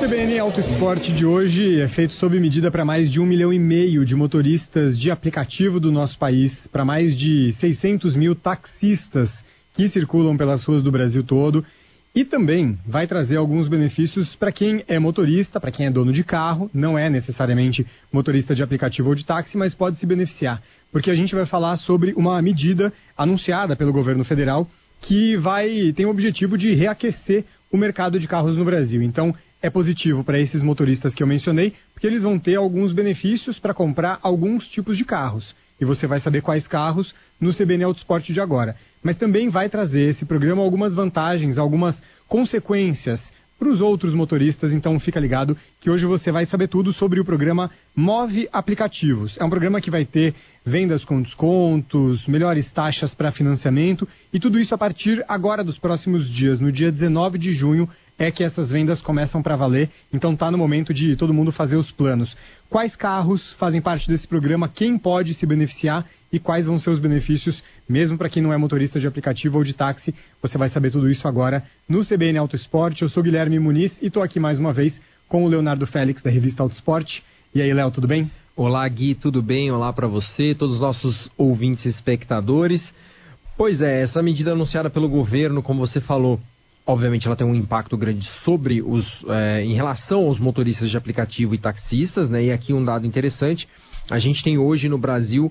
CBN Auto Esporte de hoje é feito sob medida para mais de 1,5 milhão de motoristas de aplicativo do nosso país, para mais de 600 mil taxistas que circulam pelas ruas do Brasil todo, e também vai trazer alguns benefícios para quem é motorista, para quem é dono de carro, não é necessariamente motorista de aplicativo ou de táxi, mas pode se beneficiar, porque a gente vai falar sobre uma medida anunciada pelo governo federal que tem o objetivo de reaquecer o mercado de carros no Brasil. Então, é positivo para esses motoristas que eu mencionei, porque eles vão ter alguns benefícios para comprar alguns tipos de carros. E você vai saber quais carros no CBN Auto Esporte de agora. Mas também vai trazer esse programa algumas vantagens, algumas consequências para os outros motoristas. Então fica ligado que hoje você vai saber tudo sobre o programa Move Aplicativos. É um programa que vai ter vendas com descontos, melhores taxas para financiamento e tudo isso a partir agora dos próximos dias. No dia 19 de junho é que essas vendas começam para valer, então tá no momento de todo mundo fazer os planos. Quais carros fazem parte desse programa, quem pode se beneficiar e quais vão ser os benefícios, mesmo para quem não é motorista de aplicativo ou de táxi. Você vai saber tudo isso agora no CBN Auto Esporte. Eu sou Guilherme Muniz e estou aqui mais uma vez com o Leonardo Félix, da revista Auto Esporte. E aí, Léo, tudo bem? Olá, Gui, tudo bem? Olá para você, todos os nossos ouvintes e espectadores. Pois é, essa medida anunciada pelo governo, como você falou, obviamente ela tem um impacto grande sobre em relação aos motoristas de aplicativo e taxistas, né? E aqui um dado interessante, a gente tem hoje no Brasil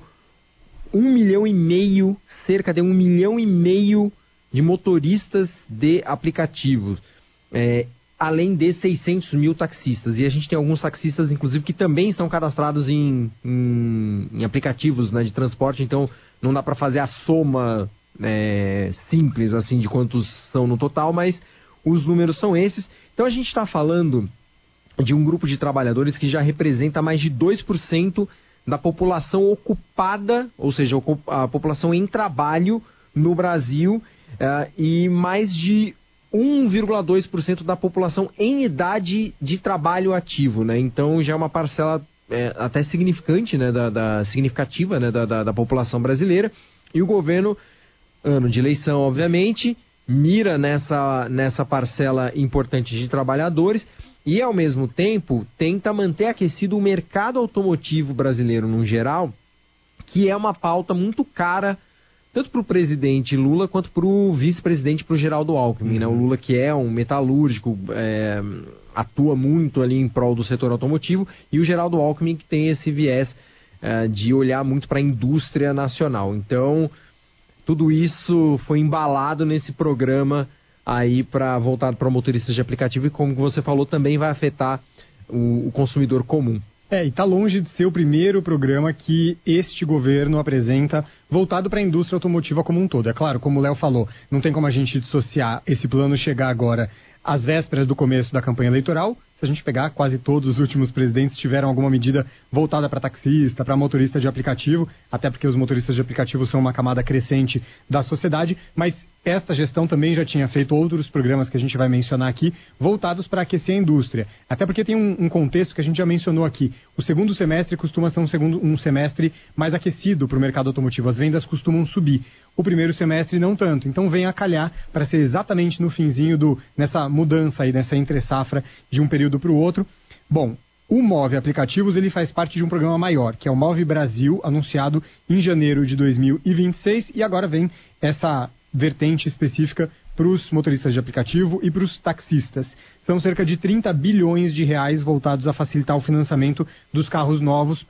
1,5 milhão, cerca de 1,5 milhão de motoristas de aplicativos, além de 600 mil taxistas. E a gente tem alguns taxistas, inclusive, que também estão cadastrados em aplicativos, né, de transporte, então não dá para fazer a soma simples assim de quantos são no total, mas os números são esses. Então a gente está falando de um grupo de trabalhadores que já representa mais de 2% da população ocupada, ou seja, a população em trabalho no Brasil, e mais de 1,2% da população em idade de trabalho ativo, né? Então já é uma parcela até significante, né, significativa, né, da população brasileira. E o governo, ano de eleição, obviamente, mira nessa parcela importante de trabalhadores e, ao mesmo tempo, tenta manter aquecido o mercado automotivo brasileiro no geral, que é uma pauta muito cara, tanto para o presidente Lula quanto para o vice-presidente, para o Geraldo Alckmin, né? O Lula, que é um metalúrgico, atua muito ali em prol do setor automotivo, e o Geraldo Alckmin, que tem esse viés de olhar muito para a indústria nacional. Então, tudo isso foi embalado nesse programa aí voltado para motoristas de aplicativo e, como você falou, também vai afetar o consumidor comum. E está longe de ser o primeiro programa que este governo apresenta voltado para a indústria automotiva como um todo. É claro, como o Léo falou, não tem como a gente dissociar esse plano chegar agora às vésperas do começo da campanha eleitoral. Se a gente pegar, quase todos os últimos presidentes tiveram alguma medida voltada para taxista, para motorista de aplicativo, até porque os motoristas de aplicativo são uma camada crescente da sociedade, mas esta gestão também já tinha feito outros programas que a gente vai mencionar aqui, voltados para aquecer a indústria. Até porque tem um contexto que a gente já mencionou aqui. O segundo semestre costuma ser um semestre mais aquecido para o mercado automotivo. As vendas costumam subir. O primeiro semestre não tanto. Então vem a calhar para ser exatamente no finzinho nessa mudança aí, nessa entre-safra de um período para o outro. Bom, o Move Aplicativos ele faz parte de um programa maior, que é o Move Brasil, anunciado em janeiro de 2026, e agora vem essa vertente específica para os motoristas de aplicativo e para os taxistas. São cerca de 30 bilhões de reais voltados a facilitar o financiamento dos carros novos